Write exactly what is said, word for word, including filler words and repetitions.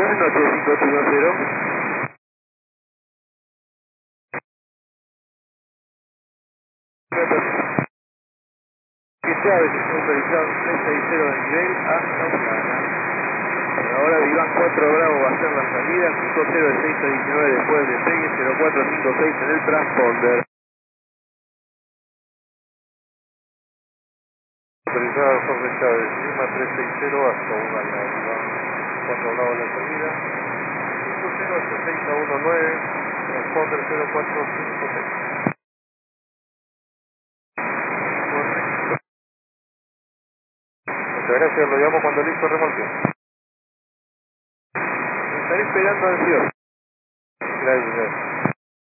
Buenas noches, cinco uno cero. Que se abre, autorizado tres seis cero de nivel hasta Ucrania. Ahora Vivan cuatro Bravo va a ser la salida, cinco cero de seis a diecinueve después de despegue, cero cuatro cinco seis en el transponder. Autorizado Jorge Chávez, Lima tres seis cero hasta Ucrania, Vivan cuatro Bravo la salida, cinco cero hasta seis a diecinueve, transponder cero cuatro cinco seis. Muchas gracias, lo llamo cuando listo remolque. Estaré esperando ansioso. Gracias.